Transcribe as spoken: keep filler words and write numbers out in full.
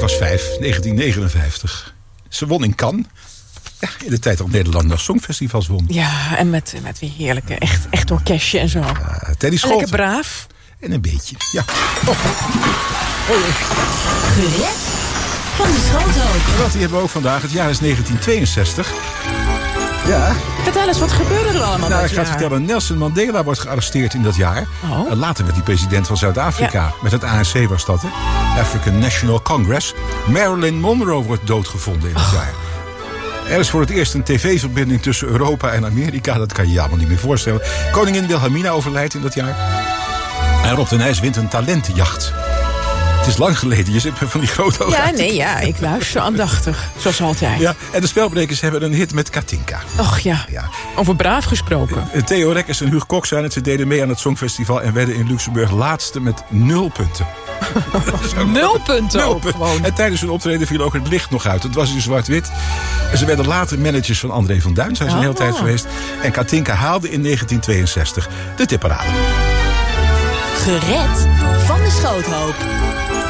was vijf, negentien negenenvijftig. Ze won in Cannes. Ja, in de tijd dat Nederland nog songfestivals won. Ja, en met, met weer heerlijke, echt, echt orkestje en zo. Uh, Teddy Scholten. Lekker braaf. En een beetje, ja. Oh. Oh, Gered van de Schoothoop. Wat die hebben we ook vandaag. Het jaar is negentien tweeënzestig. Ja. Vertel eens, wat gebeurde er allemaal Nou, dat ik ga het jaar? vertellen. Nelson Mandela wordt gearresteerd in dat jaar. Oh. En later werd hij president van Zuid-Afrika. Ja. Met het A N C was dat, hè? African National Congress. Marilyn Monroe wordt doodgevonden in dat oh. jaar. Er is voor het eerst een tv-verbinding tussen Europa en Amerika. Dat kan je je allemaal niet meer voorstellen. Koningin Wilhelmina overlijdt in dat jaar. En Rob de Nijs wint een talentenjacht. Het is lang geleden, je zit met van die grote ogen. Ja, nee, ja, ik luister aandachtig. Zoals altijd. Ja, en de Spelbrekers hebben een hit met Katinka. Och ja, ja. Over braaf gesproken. Theo Rekkers en Huug Kok zijn het. Ze deden mee aan het Songfestival en werden in Luxemburg laatste met nul punten. Nul punten Nul ook punten. gewoon. En tijdens hun optreden viel ook het licht nog uit. Het was in zwart-wit. En ze werden later managers van André van Duin. Zijn ze een hele tijd geweest. En Katinka haalde in negentien tweeënzestig de tipparade. Gered van de Schoothoop.